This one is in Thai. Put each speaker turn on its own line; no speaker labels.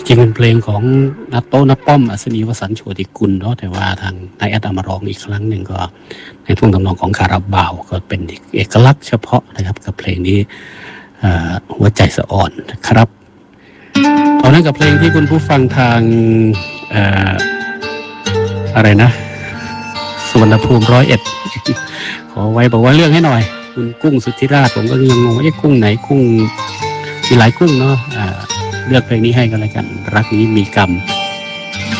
จริงเป็นเพลงของนัตโต้นับป้อมอัศนีวสันต์โชติกุลเนาะแต่ว่าทางนายแอดเอามาร้องอีกครั้งหนึ่งก็ในท่วงทำนองของคาราบาวก็เป็นเอกลักษณ์เฉพาะนะครับกับเพลงนี้หัวใจสะอ่อนนะครับตอนนั้นกับเพลงที่คุณผู้ฟังทางอะไรนะสุวรรณภูมิ101ขอไว้บอกว่าเรื่องให้หน่อยคุณกุ้งสุทธิราชผมก็ยังงงว่ากุ้งไหนกุ้งมีหลายกุ้งเนาะเลือกเพลงนี้ให้กันเลยกันรักนี้มีกรรม